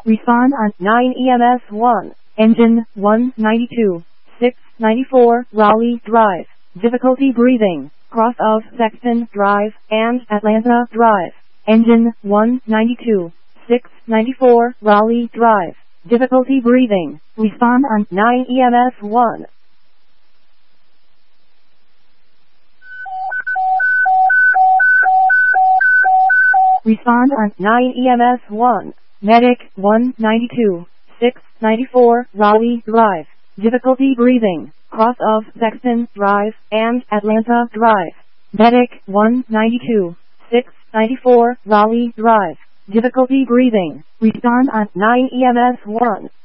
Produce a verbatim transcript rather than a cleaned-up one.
Respond on nine E M S one. Engine one ninety-two. six ninety-four Raleigh Drive. Difficulty breathing. Cross of Sexton Drive and Atlanta Drive. Engine one ninety-two. six ninety-four Raleigh Drive. Difficulty breathing. Respond on nine E M S one. Respond on nine E M S one. Medic one ninety-two. six ninety-four Raleigh Drive. Difficulty breathing. Cross of Sexton Drive and Atlanta Drive. Medic one ninety-two. six ninety-four Raleigh Drive. Difficulty breathing. Respond on nine E M S one.